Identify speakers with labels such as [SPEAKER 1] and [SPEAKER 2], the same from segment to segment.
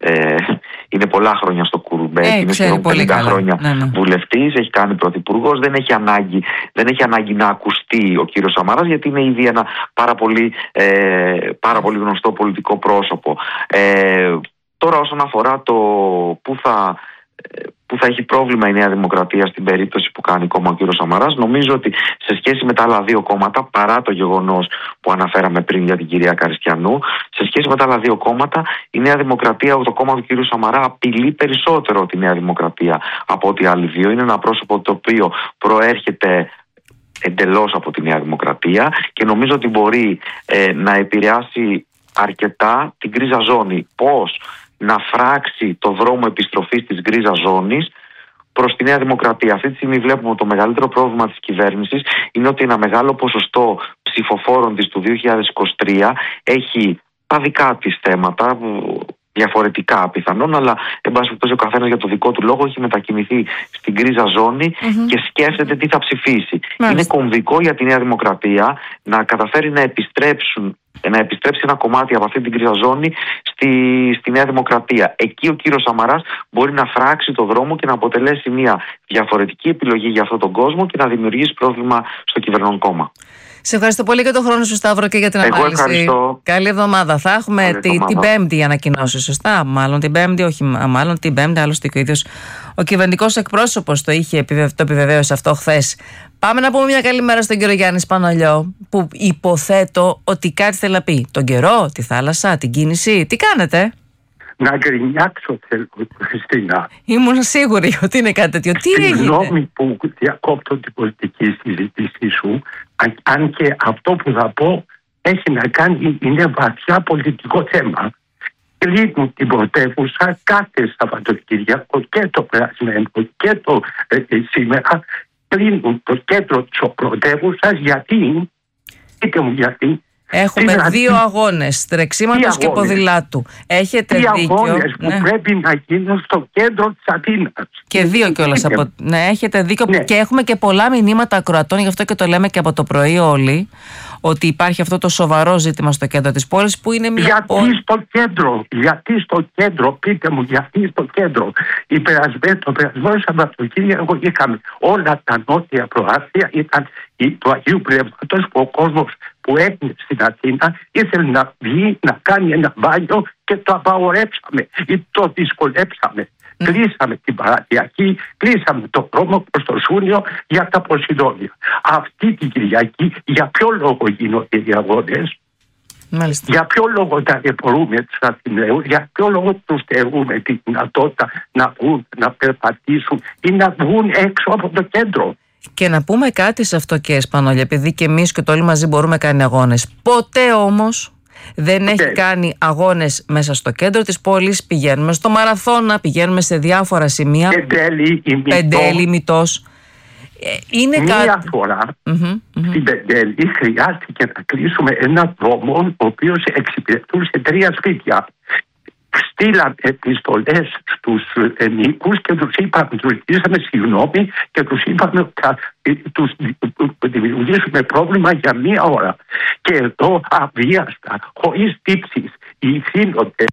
[SPEAKER 1] είναι πολλά χρόνια στο Κουρουμπέ, είναι σχεδόν 50 χρόνια βουλευτής, έχει κάνει πρωθυπουργός, δεν έχει ανάγκη να ακουστεί ο κύριος Σαμαράς, γιατί είναι ήδη ένα πάρα πολύ γνωστό πολιτικό πρόσωπο. Τώρα όσον αφορά το πού θα έχει πρόβλημα η Νέα Δημοκρατία στην περίπτωση που κάνει κόμμα ο κύριος Σαμαράς, νομίζω ότι σε σχέση με τα άλλα δύο κόμματα, παρά το γεγονός που αναφέραμε πριν για την κυρία Καριστιανού, σε σχέση με τα άλλα δύο κόμματα, η Νέα Δημοκρατία, το κόμμα του κύριου Σαμαρά, απειλεί περισσότερο τη Νέα Δημοκρατία από ό,τι άλλοι δύο. Είναι ένα πρόσωπο το οποίο προέρχεται εντελώς από τη Νέα Δημοκρατία και νομίζω ότι μπορεί να επηρεάσει αρκετά την γκρίζα ζώνη. Πώς να φράξει το δρόμο επιστροφής της γκρίζας ζώνης προς τη Νέα Δημοκρατία. Αυτή τη στιγμή βλέπουμε ότι το μεγαλύτερο πρόβλημα της κυβέρνησης είναι ότι ένα μεγάλο ποσοστό ψηφοφόρων της του 2023 έχει τα δικά της θέματα, διαφορετικά πιθανόν, αλλά εν πάση περιπτώσει ο καθένας για το δικό του λόγο έχει μετακινηθεί στην γκρίζα ζώνη και σκέφτεται τι θα ψηφίσει. Είναι κομβικό για τη Νέα Δημοκρατία να καταφέρει να επιστρέψει ένα κομμάτι από αυτή την γκρίζα ζώνη στη Νέα Δημοκρατία. Εκεί ο κύριος Σαμαράς μπορεί να φράξει το δρόμο και να αποτελέσει μια διαφορετική επιλογή για αυτόν τον κόσμο και να δημιουργήσει πρόβλημα στο κυβερνών κόμμα.
[SPEAKER 2] Σε ευχαριστώ πολύ για τον χρόνο σου, Σταύρο, και για την ανάλυση.
[SPEAKER 1] Εγώ ευχαριστώ.
[SPEAKER 2] Καλή εβδομάδα. Θα έχουμε την Πέμπτη ανακοινώσεις, σωστά? Μάλλον την Πέμπτη, όχι μάλλον την Πέμπτη, άλλωστε και ο ίδιος ο κυβερνητικός εκπρόσωπος το επιβεβαίωσε αυτό χθες. Πάμε να πούμε μια καλημέρα στον κύριο Γιάννη Σπανολιό, που υποθέτω ότι κάτι θέλει να πει. Τον καιρό, τη θάλασσα, την κίνηση, τι κάνετε?
[SPEAKER 3] Να γκρινιάξω, θέλω, Χριστίνα.
[SPEAKER 2] Ήμουν σίγουρη ότι είναι κάτι τέτοιο. Τι έγινε?
[SPEAKER 3] Συγγνώμη που διακόπτω την πολιτική συζήτησή σου, αν και αυτό που θα πω έχει να κάνει, είναι βαθιά πολιτικό θέμα. Κλείνουν την πρωτεύουσα κάθε Σαββατοκύριακο και το περασμένο και το σήμερα. Κλείνουν το κέντρο της πρωτεύουσας. Γιατί? Πείτε μου γιατί.
[SPEAKER 2] Έχουμε δύο αγώνες, τρεξίματος και ποδηλάτου. Έχετε
[SPEAKER 3] δύο
[SPEAKER 2] δίκιο.
[SPEAKER 3] Αγώνες που πρέπει να γίνουν στο κέντρο της Αθήνας.
[SPEAKER 2] Και δύο κιόλας. Ναι, έχετε δίκιο.
[SPEAKER 3] Ναι.
[SPEAKER 2] Και έχουμε και πολλά μηνύματα ακροατών, γι' αυτό και το λέμε και από το πρωί όλοι, ότι υπάρχει αυτό το σοβαρό ζήτημα στο κέντρο της πόλης, που είναι μια πόλη.
[SPEAKER 3] Γιατί στο κέντρο, πείτε μου, γιατί στο κέντρο. Το περασμένο Σαββατοκύριακο είχαμε όλα τα νότια προάστια, ήταν του Αγίου Πνεύματος, που ο κόσμος που έγινε στην Αθήνα ήθελε να βγει να κάνει ένα μπάνιο και το απαγορέψαμε ή το δυσκολέψαμε. Κλείσαμε την παραδιακή, κλείσαμε το δρόμο προς το Σούνιο για τα Ποσειδόνια. Αυτή την Κυριακή για ποιο λόγο γίνονται οι αγώνες?
[SPEAKER 2] Μάλιστα.
[SPEAKER 3] Για ποιο λόγο ταλαιπωρούμε τους Αθηναίους? Για ποιο λόγο τους στερούμε τη δυνατότητα να βγουν, να περπατήσουν ή να βγουν έξω από το κέντρο?
[SPEAKER 2] Και να πούμε κάτι σε αυτό, και Σπανόλια, επειδή και εμείς και το όλοι μαζί μπορούμε να κάνει αγώνες. Ποτέ όμως δεν έχει κάνει αγώνες μέσα στο κέντρο της πόλης. Πηγαίνουμε στο Μαραθώνα, πηγαίνουμε σε διάφορα σημεία. Πεντέλη, Μητός. Είναι
[SPEAKER 3] μία φορά στην Πεντέλη χρειάστηκε να κλείσουμε ένα δρόμο ο οποίος εξυπηρετούσε 3 σπίτια. Στείλαμε επιστολές στους ενοίκους και τους ζητήσαμε συγγνώμη και τους είπαμε ότι τους δημιουργήσουμε πρόβλημα για 1 ώρα. Και εδώ αβίαστα, χωρίς τύψεις, οι ηθήνοντες.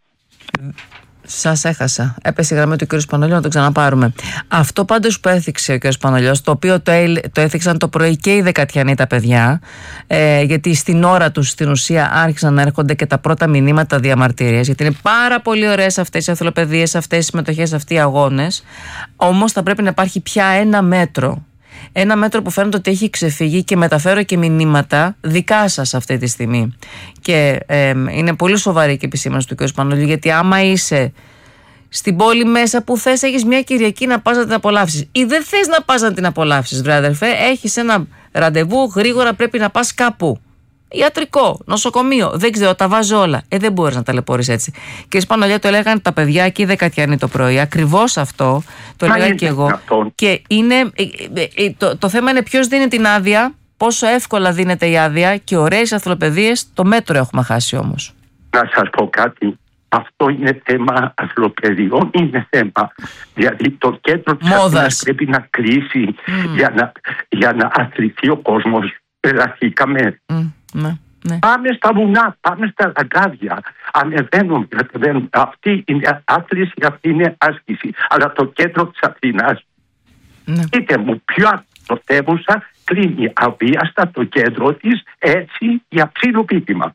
[SPEAKER 2] Σας έχασα. Έπεσε η γραμμή του κ. Σπανολιού, να το ξαναπάρουμε. Αυτό πάντως που έθιξε ο κ. Σπανολιός, το οποίο το έθιξαν το πρωί και οι Δεκατιανοί τα παιδιά, γιατί στην ώρα τους στην ουσία άρχισαν να έρχονται και τα πρώτα μηνύματα διαμαρτυρίας, γιατί είναι πάρα πολύ ωραίες αυτές οι αθλοπαιδείες, αυτές οι συμμετοχές, αυτοί οι αγώνες. Όμως θα πρέπει να υπάρχει πια ένα μέτρο. Ένα μέτρο που φαίνεται ότι έχει ξεφύγει, και μεταφέρω και μηνύματα δικά σας αυτή τη στιγμή. Και είναι πολύ σοβαρή και επισήμανση του κ. Σπανολιού, γιατί άμα είσαι στην πόλη μέσα που θες, έχεις μια Κυριακή να πας να την απολαύσεις, ή δεν θες να πας να την απολαύσεις, βρε αδερφέ, έχεις ένα ραντεβού, γρήγορα πρέπει να πας κάπου. Ιατρικό, νοσοκομείο, δεν ξέρω, τα βάζω όλα. Δεν μπορείς να ταλαιπωρείς έτσι. Και Σπανολιά, το έλεγαν τα παιδιά και οι Δεκατιανοί το πρωί. Ακριβώς αυτό το έλεγα και εγώ. Και είναι, το θέμα είναι ποιος δίνει την άδεια, πόσο εύκολα δίνεται η άδεια, και ωραίες αθλοπαιδείες, το μέτρο έχουμε χάσει όμως.
[SPEAKER 3] Να σας πω κάτι. Αυτό είναι θέμα αθλοπαιδιών, είναι θέμα. Δηλαδή το κέντρο της Αθήνας πρέπει να κλείσει για να αθληθεί ο κόσμος. Περαστήκαμε.
[SPEAKER 2] Ναι. Ναι.
[SPEAKER 3] Πάμε στα βουνά, πάμε στα λαγκάδια. Ανεβαίνουμε, κατεβαίνουμε. Αυτή είναι άθληση, αυτή είναι άσκηση. Αλλά το κέντρο της Αθήνας, πείτε μου, ποια πρωτεύουσα κλείνει αβίαστα το κέντρο της έτσι για ψιλοπίτημα?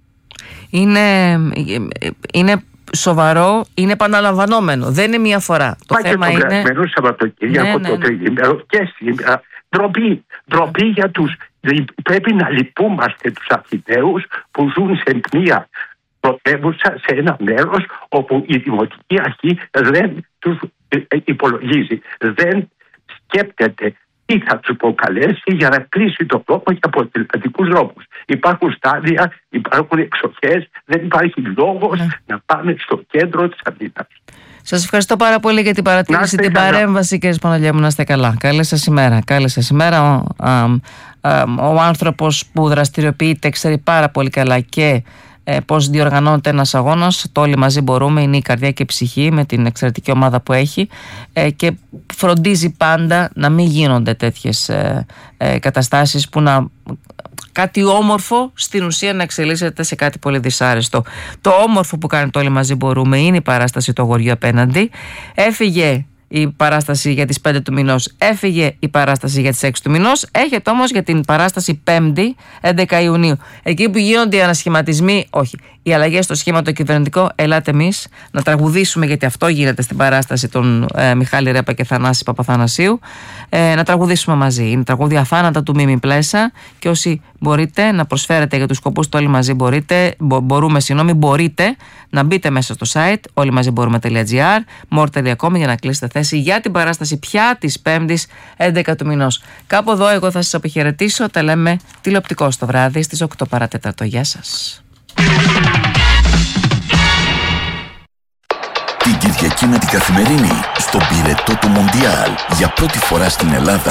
[SPEAKER 2] Είναι σοβαρό, είναι επαναλαμβανόμενο. Δεν είναι μία φορά. Το θέμα είναι.
[SPEAKER 3] περασμένο Σαββατοκύριακο, το τριγήμερο και σήμερα. Ντροπή για τους. Πρέπει να λυπούμαστε τους Αθηναίους που ζουν σε μία πρωτεύουσα, σε ένα μέρος όπου η δημοτική αρχή δεν τους υπολογίζει. Δεν σκέπτεται τι θα τους προκαλέσει για να κλείσει το τόπο για αποτελεσματικούς λόγους. Υπάρχουν στάδια, υπάρχουν εξοχές, δεν υπάρχει λόγος να πάμε στο κέντρο της Αθήνας.
[SPEAKER 2] Σας ευχαριστώ πάρα πολύ για την παρατήρηση, την παρέμβαση, κύριε Σπανολιέ, να είστε καλά. Καλή σας ημέρα. Καλή σας ημέρα. Ο άνθρωπος που δραστηριοποιείται ξέρει πάρα πολύ καλά και πώς διοργανώνεται ένας αγώνας. Το Όλοι Μαζί Μπορούμε είναι η καρδιά και η ψυχή με την εξαιρετική ομάδα που έχει και φροντίζει πάντα να μην γίνονται τέτοιες καταστάσεις που κάτι όμορφο στην ουσία να εξελίσσεται σε κάτι πολύ δυσάρεστο. Το όμορφο που κάνει το Όλοι Μαζί Μπορούμε είναι η παράσταση του αγοριού απέναντι. Έφυγε η παράσταση για τις 5 του μηνός, έφυγε η παράσταση για τις 6 του μηνός. Έχετε όμως για την παράσταση 5η, 11 Ιουνίου. Εκεί που γίνονται οι ανασχηματισμοί, όχι, οι αλλαγές στο σχήμα το κυβερνητικό, ελάτε εμείς να τραγουδήσουμε, γιατί αυτό γίνεται στην παράσταση των Μιχάλη Ρέπα και Θανάση Παπαθανασίου. Να τραγουδήσουμε μαζί. Είναι τραγούδια θάνατα του Μίμη Πλέσα και όσοι μπορείτε να προσφέρετε για τους σκοπούς του Όλοι Μαζί μπορείτε να μπείτε μέσα στο site όλοιμαζιμπορούμε.gr, more.com για να κλείσετε θέση για την παράσταση πια της 5ης 11 του μηνός. Κάπου εδώ εγώ θα σας αποχαιρετήσω. Τα λέμε τηλεοπτικό στο βράδυ στις 8 παρατέταρτο. Γεια σας.
[SPEAKER 4] Την Κυριακή με την Καθημερινή στον πυρετό του Μοντιάλ για πρώτη φορά στην Ελλάδα.